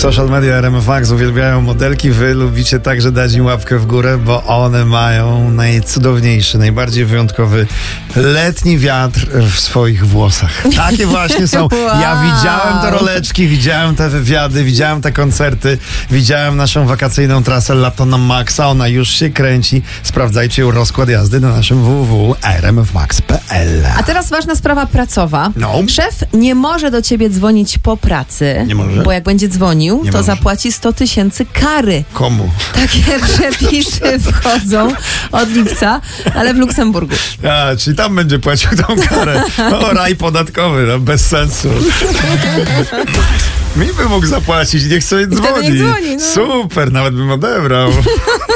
Social media RMF Max uwielbiają modelki. Wy lubicie także dać im łapkę w górę, bo one mają najcudowniejszy, najbardziej wyjątkowy letni wiatr w swoich włosach. Takie właśnie są. Ja widziałem te roleczki, widziałem te wywiady, widziałem te koncerty, widziałem naszą wakacyjną trasę Lato na Maxa. Ona już się kręci. Sprawdzajcie rozkład jazdy na naszym www.rmfmax.pl. A teraz ważna sprawa pracowa. No. Szef nie może do ciebie dzwonić po pracy, Nie może. bo jak będzie dzwonił, Nie to może. zapłaci 100 000 kary. Komu? Takie przepisy wchodzą od lipca, ale w Luksemburgu. A, czyli tam będzie płacił tą karę. O, raj podatkowy, no, bez sensu. Mi by mógł zapłacić, niech sobie wtedy dzwoni. niech dzwoni, no. Super, nawet bym odebrał.